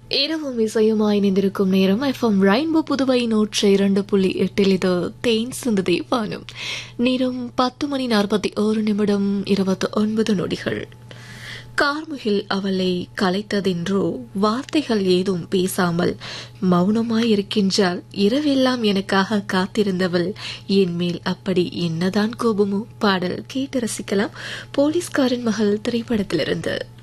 இரவும் இசையுமாய் இணைந்திருக்கும் நேரம் எஃப்எம் ரெயின்போ புதுவை 102.8 இது தேன் சிந்துதை வானம். நேரம் 10:41 நொடிகள். கார்முகில் அவளை கலைத்ததென்றோ வார்த்தைகள் ஏதும் பேசாமல் மௌனமாயிருக்கின்றாள். இரவெல்லாம் எனக்காக காத்திருந்தவள் என் மேல் அப்படி என்னதான் கோபமோ. பாடல் கேட்டு ரசிக்கலாம். போலீஸ்காரன் மகள் திரைப்படத்திலிருந்து.